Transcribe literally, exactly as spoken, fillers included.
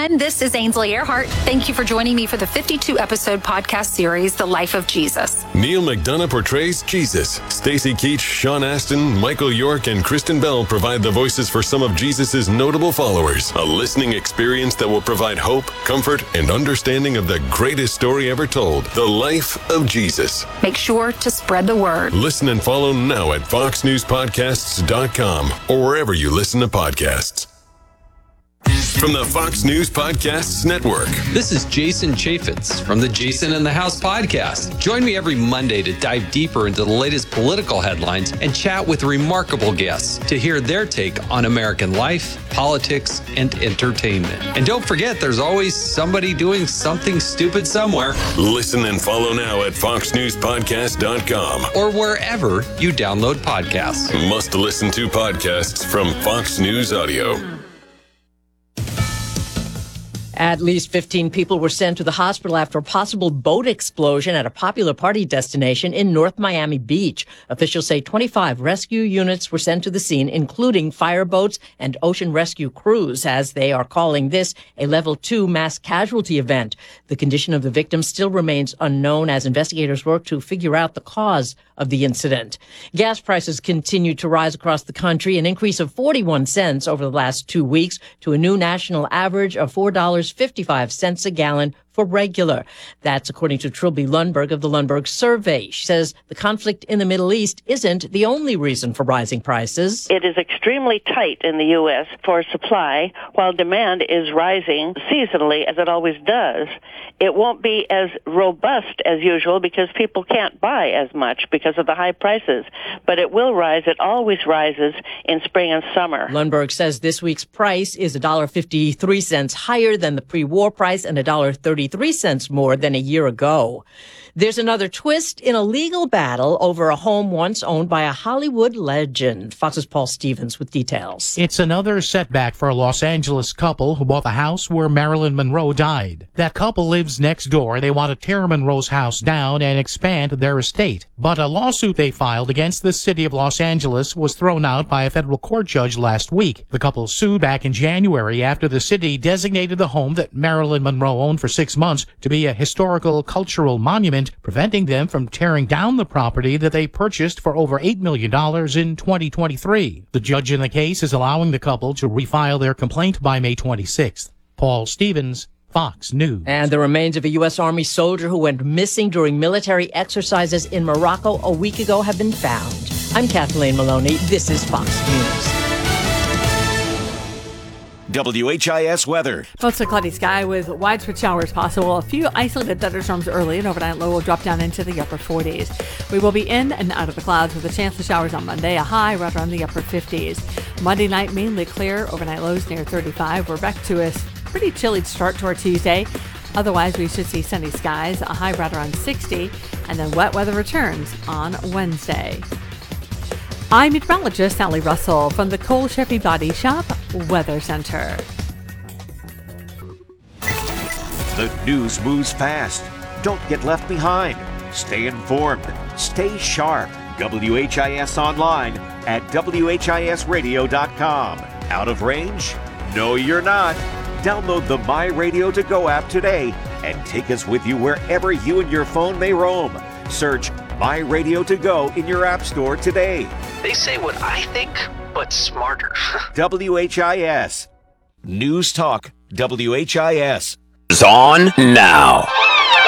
everyone. This is Ainsley Earhart. Thank you for joining me for the fifty-two episode podcast series, The Life of Jesus. Neil McDonough portrays Jesus. Stacey Keach, Sean Astin, Michael York, and Kristen Bell provide the voices for some of Jesus' notable followers. A listening experience that will provide hope, comfort, and understanding of the greatest story ever told, The Life of Jesus. Make sure to spread the word. Listen and follow now at fox news podcasts dot com or wherever you listen to podcasts. From the Fox News Podcasts Network. This is Jason Chaffetz from the Jason in the House podcast. Join me every Monday to dive deeper into the latest political headlines and chat with remarkable guests to hear their take on American life, politics, and entertainment. And don't forget, there's always somebody doing something stupid somewhere. Listen and follow now at fox news podcast dot com or wherever you download podcasts. Must listen to podcasts from Fox News Audio. At least fifteen people were sent to the hospital after a possible boat explosion at a popular party destination in North Miami Beach. Officials say twenty-five rescue units were sent to the scene, including fireboats and ocean rescue crews, as they are calling this a level two mass casualty event. The condition of the victims still remains unknown as investigators work to figure out the cause of the incident. Gas prices continue to rise across the country, an increase of forty-one cents over the last two weeks to a new national average of four dollars and fifty-five cents a gallon for regular. That's according to Trilby Lundberg of the Lundberg Survey. She says the conflict in the Middle East isn't the only reason for rising prices. It is extremely tight in the U S for supply, while demand is rising seasonally, as it always does. It won't be as robust as usual because people can't buy as much because of the high prices, but it will rise. It always rises in spring and summer. Lundberg says this week's price is one dollar and fifty-three cents higher than the pre-war price and one dollar and thirty-three cents more than a year ago. There's another twist in a legal battle over a home once owned by a Hollywood legend. Fox's Paul Stevens with details. It's another setback for a Los Angeles couple who bought the house where Marilyn Monroe died. That couple lives next door. They want to tear Monroe's house down and expand their estate. But a lawsuit they filed against the city of Los Angeles was thrown out by a federal court judge last week. The couple sued back in January after the city designated the home that Marilyn Monroe owned for six months to be a historical cultural monument, preventing them from tearing down the property that they purchased for over eight million dollars in twenty twenty-three. The judge in the case is allowing the couple to refile their complaint by May twenty-sixth. Paul Stevens, Fox News. And the remains of a U S Army soldier who went missing during military exercises in Morocco a week ago have been found. I'm Kathleen Maloney. This is Fox News. W H I S weather. Mostly cloudy sky with widespread showers possible. A few isolated thunderstorms early, and overnight low will drop down into the upper forties. We will be in and out of the clouds with a chance of showers on Monday, a high right around the upper fifties. Monday night mainly clear, overnight lows near thirty-five. We're back to a pretty chilly start to our Tuesday. Otherwise, we should see sunny skies, a high right around sixty, and then wet weather returns on Wednesday. I'm meteorologist Sally Russell from the Cole Chevy Body Shop Weather Center. The news moves fast. Don't get left behind. Stay informed. Stay sharp. W H I S online at W H I S radio dot com. Out of range? No, you're not. Download the My Radio To Go app today and take us with you wherever you and your phone may roam. Search My Radio To Go in your app store today. They say what I think, but smarter. W H I S. News Talk W H I S. Is on now.